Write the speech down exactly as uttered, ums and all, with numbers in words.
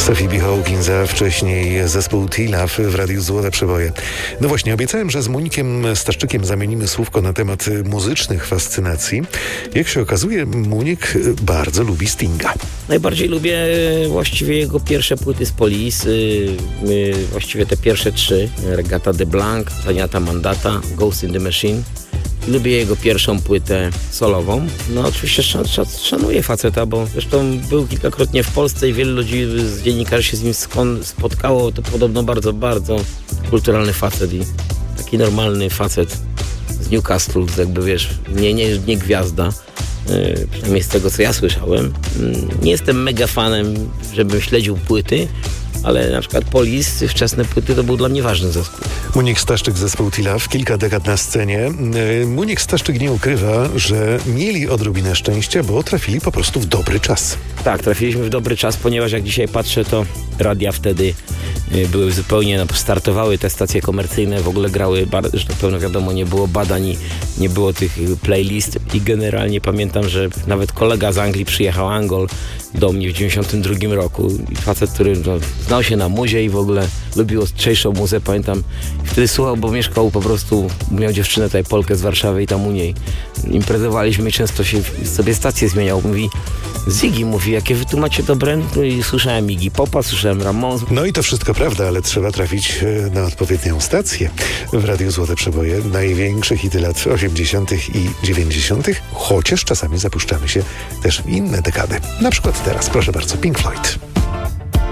Sophie B. Hawkins, a wcześniej zespół T-Love w Radiu Złote Przeboje. No właśnie, obiecałem, że z Munikiem Staszczykiem zamienimy słówko na temat muzycznych fascynacji. Jak się okazuje, Munik bardzo lubi Stinga. Najbardziej lubię właściwie jego pierwsze płyty z Police, yy, właściwie te pierwsze trzy. Regatta de Blanc, Zaniata Mandata, Ghost in the Machine. Lubię jego pierwszą płytę solową. No oczywiście szan, szan, szanuję faceta, bo zresztą był kilkakrotnie w Polsce i wielu ludzi z dziennikarzy się z nim skąd spotkało. To podobno bardzo, bardzo kulturalny facet i taki normalny facet z Newcastle, jakby wiesz, nie, nie, nie gwiazda. Yy, przynajmniej z tego, co ja słyszałem. Yy, nie jestem mega fanem, żebym śledził płyty, ale na przykład Police, wczesne płyty, to był dla mnie ważny zespół. Munik Staszczyk, zespół T-Love, kilka dekad na scenie. Munik Staszczyk nie ukrywa, że mieli odrobinę szczęścia, bo trafili po prostu w dobry czas. Tak, trafiliśmy w dobry czas, ponieważ jak dzisiaj patrzę, to radia wtedy były zupełnie, no, startowały te stacje komercyjne, w ogóle grały, że tak pełno wiadomo, nie było badań, nie było tych playlist i generalnie pamiętam, że nawet kolega z Anglii przyjechał, Angol, do mnie w dziewięćdziesiątym drugim roku i facet, który no, znał się na muzie i w ogóle lubił ostrzejszą muzę, pamiętam, wtedy słuchał, bo mieszkał po prostu, miał dziewczynę tutaj, Polkę z Warszawy i tam u niej imprezowaliśmy i często się sobie stację zmieniał. Mówi, Ziggy, mówi, jakie wy tu macie dobre? No i słyszałem Iggy Popa, słyszałem Ramones. No i to wszystko prawda, ale trzeba trafić na odpowiednią stację. W Radiu Złote Przeboje największe hity lat osiemdziesiątych i dziewięćdziesiątych, chociaż czasami zapuszczamy się też w inne dekady. Na przykład teraz, proszę bardzo, Pink Floyd.